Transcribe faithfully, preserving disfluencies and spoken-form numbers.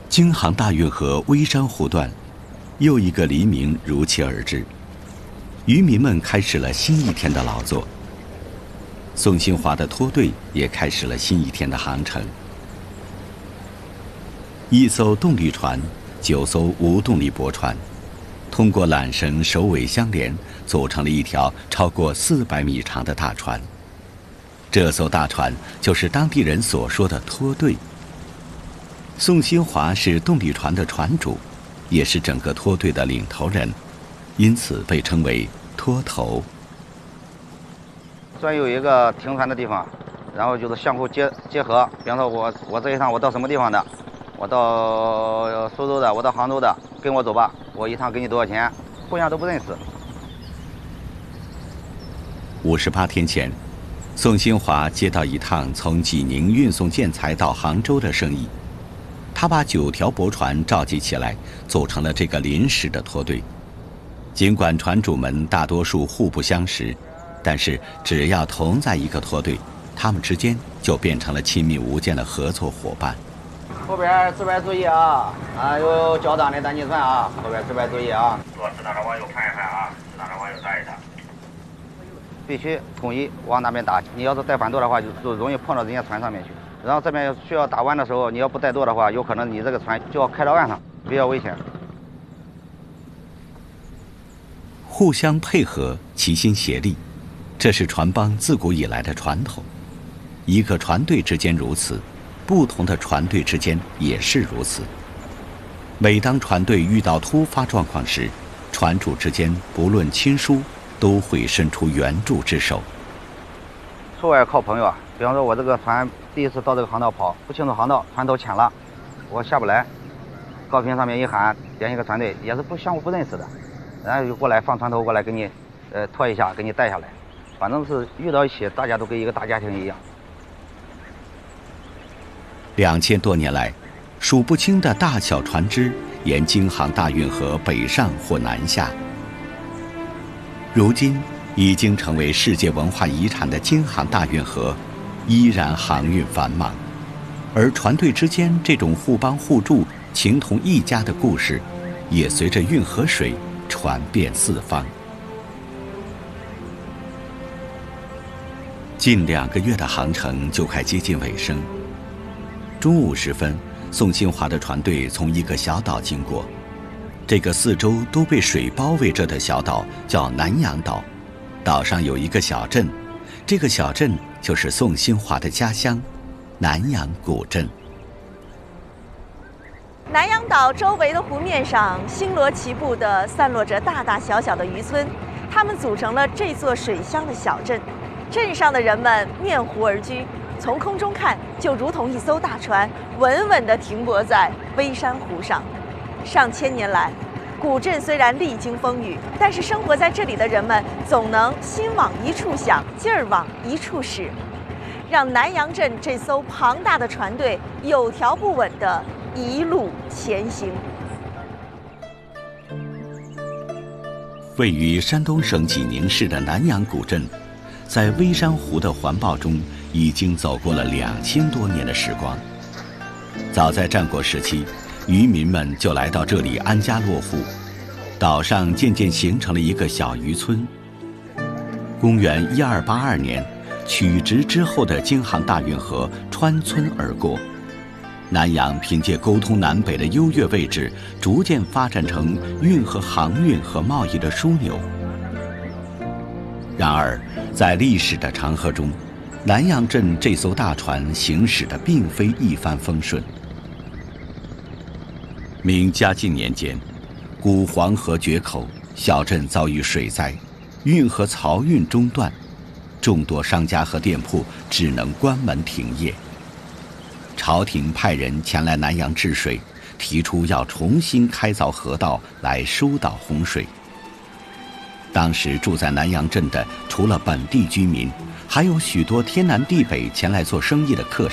京杭大运河微山湖段，又一个黎明如期而至，渔民们开始了新一天的劳作。宋新华的拖队也开始了新一天的航程。一艘动力船，九艘无动力驳船，通过缆绳首尾相连，组成了一条超过四百米长的大船。这艘大船就是当地人所说的拖队。宋新华是动力船的船主，也是整个拖队的领头人，因此被称为拖头。 专有一个停船的地方，然后就是相互结结合。比方说我我这一趟我到什么地方的，我到苏州的，我到杭州的，跟我走吧，我一趟给你多少钱，互相都不认识。 五十八天前，宋新华接到一趟从济宁运送建材到杭州的生意。他把九条驳船召集起来，组成了这个临时的拖队。尽管船主们大多数互不相识，但是只要同在一个拖队，他们之间就变成了亲密无间的合作伙伴。 后边这边注意啊！啊，有脚档的单机船啊，后边这边注意啊！ 说适当的往右看一看啊，适当的往右带一带。 必须统一往那边打。你要是带反舵的话，就就容易碰到人家船上面去。然后这边需要打弯的时候，你要不带舵的话，有可能你这个船就要开到岸上，比较危险。 互相配合，齐心协力，这是船帮自古以来的传统。一个船队之间如此，不同的船队之间也是如此。每当船队遇到突发状况时，船主之间不论亲疏，都会伸出援助之手。 出外靠朋友啊，比方说我这个船第一次到这个航道跑，不清楚航道，船头浅了，我下不来，高频上面一喊，联系个船队，也是不相互不认识的，然后就过来放船头过来给你，呃拖一下，给你带下来，反正是遇到一起，大家都跟一个大家庭一样。 两千多年来，数不清的大小船只沿京杭大运河北上或南下。如今已经成为世界文化遗产的京杭大运河，依然航运繁忙，而船队之间这种互帮互助、情同一家的故事，也随着运河水传遍四方。近两个月的航程就快接近尾声。中午时分，宋新华的船队从一个小岛经过，这个四周都被水包围着的小岛叫南洋岛，岛上有一个小镇，这个小镇就是宋新华的家乡南洋古镇。 南洋岛周围的湖面上星罗棋布地散落着大大小小的渔村，它们组成了这座水乡的小镇。镇上的人们面湖而居，从空中看就如同一艘大船稳稳地停泊在微山湖上。上千年来，古镇虽然历经风雨，但是生活在这里的人们总能心往一处想，劲儿往一处使，让南洋镇这艘庞大的船队有条不紊地一路前行。 位于山东省济宁市的南洋古镇，在微山湖的环抱中已经走过了两千多年的时光。早在战国时期，渔民们就来到这里安家落户，岛上渐渐形成了一个小渔村。公元一二八二年，曲直之后的京杭大运河穿村而过，南洋凭借沟通南北的优越位置，逐渐发展成运河航运和贸易的枢纽。然而，在历史的长河中，南洋镇这艘大船行驶的并非一帆风顺。明嘉靖年间，古黄河决口，小镇遭遇水灾，运河漕运中断，众多商家和店铺只能关门停业。朝廷派人前来南洋治水，提出要重新开凿河道来疏导洪水。当时住在南洋镇的，除了本地居民，还有许多天南地北前来做生意的客